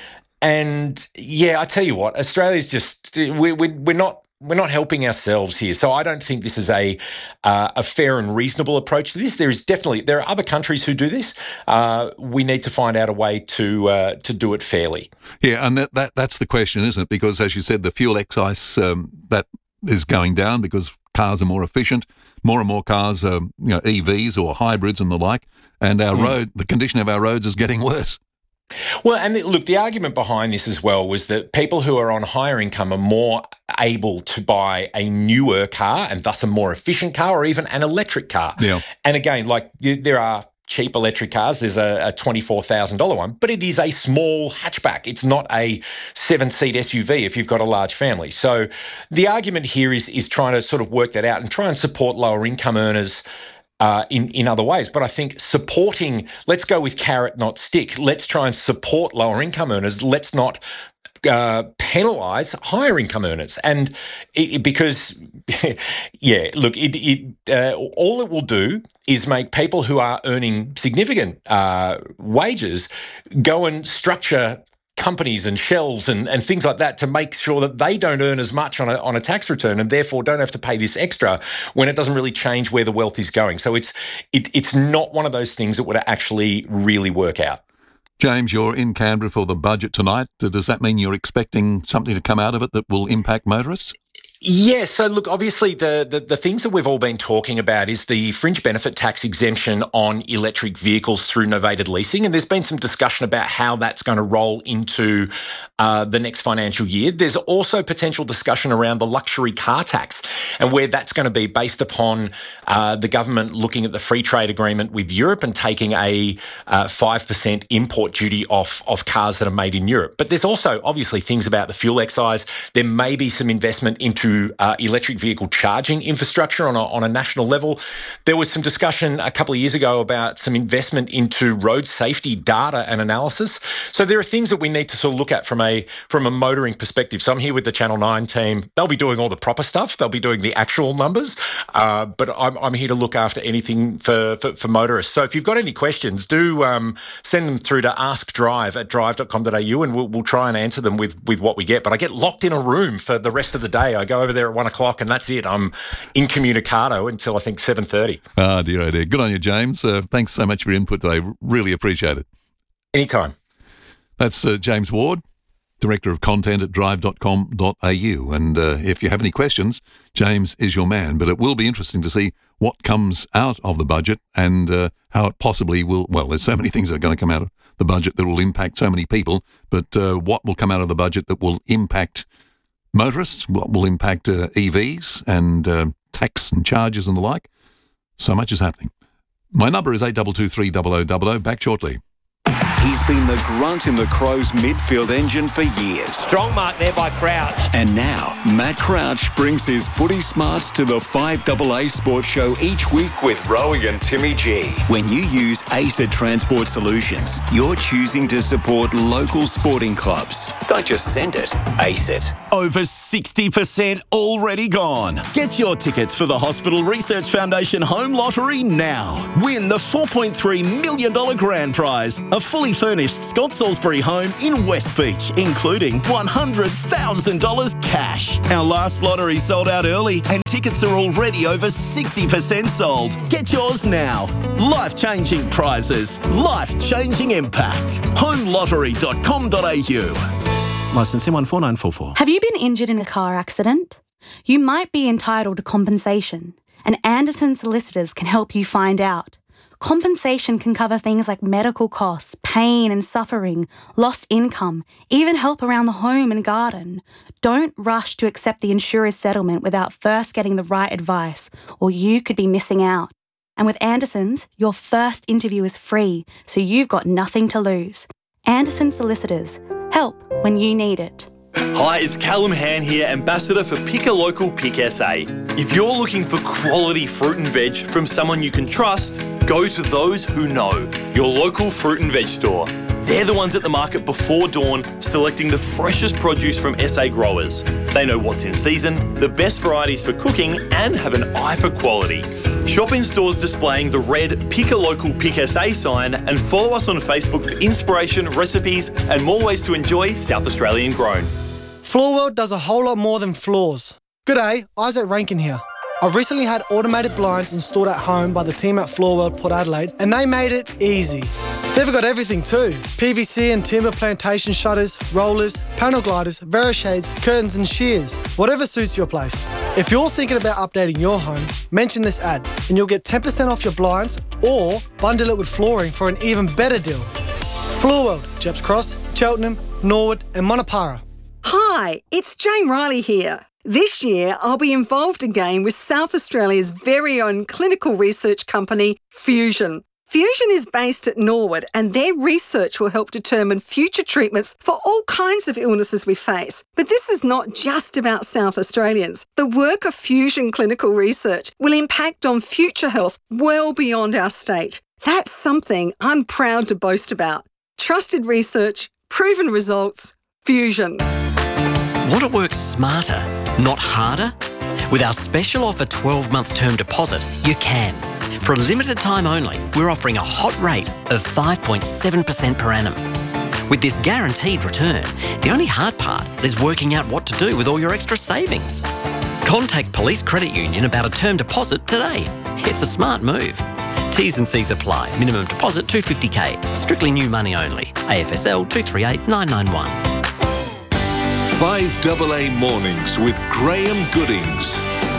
And yeah, I tell you what, Australia's just we we we're not we're not helping ourselves here. So I don't think this is a uh, a fair and reasonable approach to this. There is definitely there are other countries who do this. Uh, we need to find out a way to uh, to do it fairly. Yeah, and that, that that's the question, isn't it? Because as you said, the fuel excise um, that is going down because cars are more efficient. More and more cars are, you know, E Vs or hybrids and the like. And our mm. road, the condition of our roads is getting worse. Well, and the, look, the argument behind this as well was that people who are on higher income are more able to buy a newer car and thus a more efficient car or even an electric car. Yeah. And again, like there are cheap electric cars. There's a, a twenty-four thousand dollars one, but it is a small hatchback. It's not a seven-seat S U V if you've got a large family. So the argument here is is trying to sort of work that out and try and support lower income earners Uh, in, in other ways. But I think supporting, let's go with carrot, not stick. Let's try and support lower income earners. Let's not uh, penalise higher income earners. And it, it, because, yeah, look, it, it uh, all it will do is make people who are earning significant uh, wages go and structure companies and shells and, and things like that to make sure that they don't earn as much on a, on a tax return and therefore don't have to pay this extra when it doesn't really change where the wealth is going. So it's it, it's not one of those things that would actually really work out. James, you're in Canberra for the budget tonight. Does that mean you're expecting something to come out of it that will impact motorists? Yeah, so look, obviously the, the, the things that we've all been talking about is the fringe benefit tax exemption on electric vehicles through novated leasing, and there's been some discussion about how that's going to roll into uh, the next financial year. There's also potential discussion around the luxury car tax and where that's going to be based upon uh, the government looking at the free trade agreement with Europe and taking a uh, five percent import duty off of cars that are made in Europe. But there's also obviously things about the fuel excise. There may be some investment into Uh, electric vehicle charging infrastructure on a, on a national level. There was some discussion a couple of years ago about some investment into road safety data and analysis. So there are things that we need to sort of look at from a from a motoring perspective. So I'm here with the Channel nine team. They'll be doing all the proper stuff. They'll be doing the actual numbers. Uh, but I'm, I'm here to look after anything for, for, for motorists. So if you've got any questions, do um, send them through to ask drive at drive dot com dot a u and we'll, we'll try and answer them with, with what we get. But I get locked in a room for the rest of the day. I go over there at one o'clock and that's it. I'm incommunicado until I think seven thirty. Ah, dear, oh dear. Good on you, James. Uh, thanks so much for your input today. Really appreciate it. Anytime. That's uh, James Ward, Director of Content at drive dot com dot a u. And uh, if you have any questions, James is your man. But it will be interesting to see what comes out of the budget and uh, how it possibly will, well, there's so many things that are going to come out of the budget that will impact so many people, but uh, what will come out of the budget that will impact motorists, what will impact uh, E Vs and uh, tax and charges and the like. So much is happening. My number is eight two two three zero zero zero zero. Back shortly. He's been the grunt in the Crows midfield engine for years. Strong mark there by Crouch. And now, Matt Crouch brings his footy smarts to the five A A Sports Show each week with Rowie and Timmy G. When you use ACET Transport Solutions, you're choosing to support local sporting clubs. Don't just send it, ACET. Over sixty percent already gone. Get your tickets for the Hospital Research Foundation Home Lottery now. Win the four point three million dollars grand prize, a fully furnished Scott Salisbury home in West Beach, including one hundred thousand dollars cash. Our last lottery sold out early and tickets are already over sixty percent sold. Get yours now. Life-changing prizes. Life-changing impact. home lottery dot com dot a u. Licence M one four nine four four. Have you been injured in a car accident? You might be entitled to compensation, and Anderson Solicitors can help you find out. Compensation can cover things like medical costs, pain and suffering, lost income, even help around the home and garden. Don't rush to accept the insurer's settlement without first getting the right advice, or you could be missing out. And with Anderson's, your first interview is free, so you've got nothing to lose. Anderson Solicitors. Help when you need it. Hi, it's Callum Han here, Ambassador for Pick a Local Pick S A. If you're looking for quality fruit and veg from someone you can trust, go to those who know, your local fruit and veg store. They're the ones at the market before dawn, selecting the freshest produce from S A growers. They know what's in season, the best varieties for cooking, and have an eye for quality. Shop in stores displaying the red Pick a Local Pick S A sign and follow us on Facebook for inspiration, recipes, and more ways to enjoy South Australian grown. Floor World does a whole lot more than floors. G'day, Isaac Rankin here. I've recently had automated blinds installed at home by the team at Floor World Port Adelaide, and they made it easy. They've got everything too. P V C and timber plantation shutters, rollers, panel gliders, Verishades, curtains and shears. Whatever suits your place. If you're thinking about updating your home, mention this ad and you'll get ten percent off your blinds or bundle it with flooring for an even better deal. Floor World, Jeps Cross, Cheltenham, Norwood and Monopara. Hi, it's Jane Riley here. This year, I'll be involved again with South Australia's very own clinical research company, Fusion. Fusion is based at Norwood and their research will help determine future treatments for all kinds of illnesses we face. But this is not just about South Australians. The work of Fusion Clinical Research will impact on future health well beyond our state. That's something I'm proud to boast about. Trusted research, proven results, Fusion. Want to work smarter, not harder? With our special offer twelve-month term deposit, you can. For a limited time only, we're offering a hot rate of five point seven percent per annum. With this guaranteed return, the only hard part is working out what to do with all your extra savings. Contact Police Credit Union about a term deposit today. It's a smart move. T's and C's apply. Minimum deposit two hundred fifty thousand. Strictly new money only. A F S L two three eight nine nine one. five A A Mornings with Graham Goodings.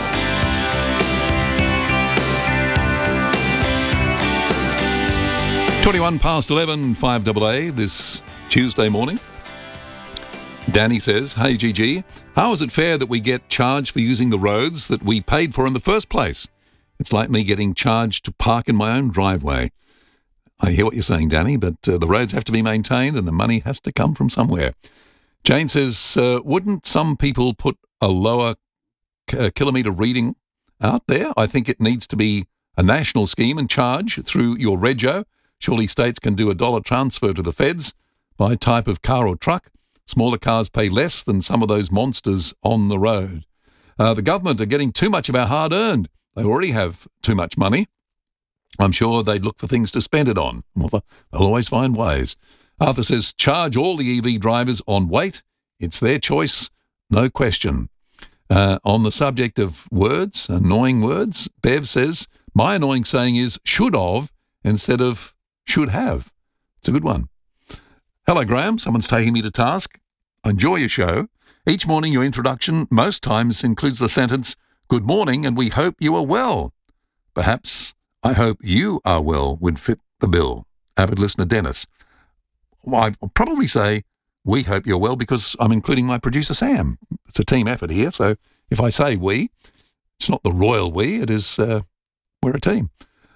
twenty-one past eleven, five A A this Tuesday morning. Danny says, hey G G, how is it fair that we get charged for using the roads that we paid for in the first place? It's like me getting charged to park in my own driveway. I hear what you're saying, Danny, but uh, the roads have to be maintained and the money has to come from somewhere. Jane says, uh, wouldn't some people put a lower uh, kilometre reading out there? I think it needs to be a national scheme and charge through your rego. Surely states can do a dollar transfer to the feds by type of car or truck. Smaller cars pay less than some of those monsters on the road. Uh, the government are getting too much of our hard-earned. They already have too much money. I'm sure they'd look for things to spend it on. Well, they'll always find ways. Arthur says, charge all the E V drivers on weight. It's their choice, no question. Uh, on the subject of words, annoying words, Bev says, my annoying saying is should of instead of should have. It's a good one. Hello, Graham. Someone's taking me to task. I enjoy your show. Each morning your introduction most times includes the sentence, good morning and we hope you are well. Perhaps I hope you are well would fit the bill. Avid listener Dennis. Well, I'll probably say we hope you're well because I'm including my producer Sam. It's a team effort here, so if I say we, it's not the royal we, it is, uh, we're a team.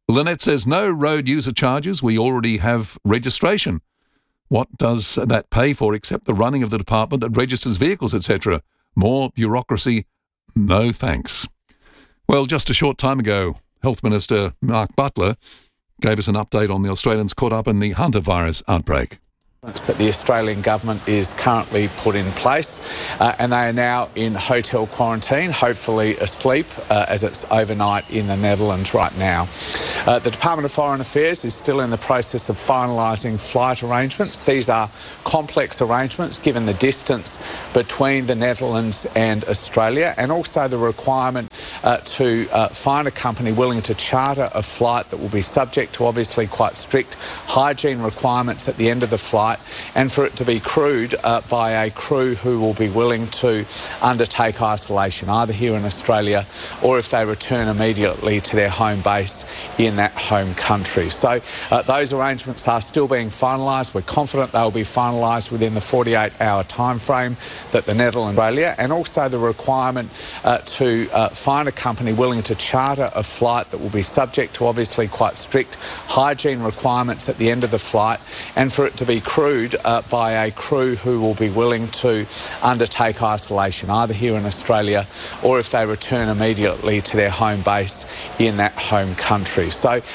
Lynette says, no road user charges. We already have registration. What does that pay for except the running of the department that registers vehicles, et cetera? More bureaucracy? No thanks. Well, just a short time ago, Health Minister Mark Butler gave us an update on the Australians caught up in the Hunter virus outbreak. That the Australian government is currently put in place uh, and they are now in hotel quarantine, hopefully asleep uh, as it's overnight in the Netherlands right now. Uh, the Department of Foreign Affairs is still in the process of finalising flight arrangements. These are complex arrangements given the distance between the Netherlands and Australia, and also the requirement uh, to uh, find a company willing to charter a flight that will be subject to obviously quite strict hygiene requirements at the end of the flight, and for it to be crewed uh, by a crew who will be willing to undertake isolation, either here in Australia or if they return immediately to their home base in that home country. So uh, those arrangements are still being finalised. We're confident they'll be finalised within the forty-eight hour time frame that the Netherlands, Australia, and also the requirement uh, to uh, find a company willing to charter a flight that will be subject to obviously quite strict hygiene requirements at the end of the flight, and for it to be crewed uh, by a crew who will be willing to undertake isolation, either here in Australia or if they return immediately to their home base in that home country. So